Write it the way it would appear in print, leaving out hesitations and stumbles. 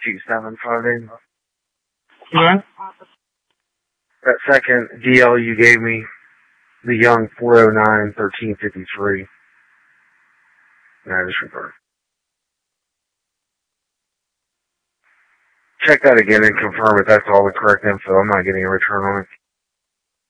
2758. Yeah? That second DL you gave me, the Young 409-1353. I just referred. Check that again and confirm if that's all the correct info. I'm not getting a return on it.